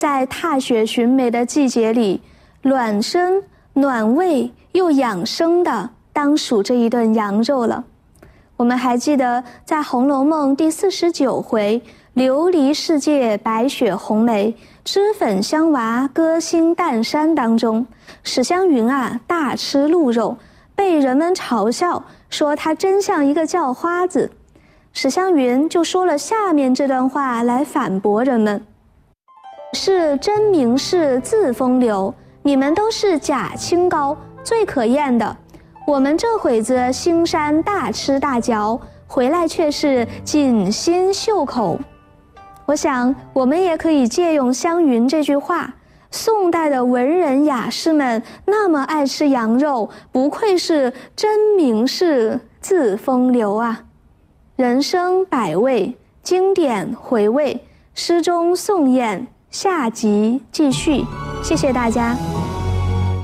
在踏雪寻梅的季节里，暖身、暖胃又养生的，当属这一顿羊肉了。我们还记得在《红楼梦》第49回“琉璃世界白雪红梅，脂粉香娃歌星淡山”当中，史湘云大吃鹿肉，被人们嘲笑说她真像一个叫花子。史湘云就说了下面这段话来反驳人们：是真名士自风流，你们都是假清高，最可厌的。我们这会子兴山大吃大嚼，回来却是锦心绣口。我想我们也可以借用湘云这句话，宋代的文人雅士们那么爱吃羊肉，不愧是真名士自风流啊。人生百味，经典回味，诗中宋宴，下集继续。谢谢大家。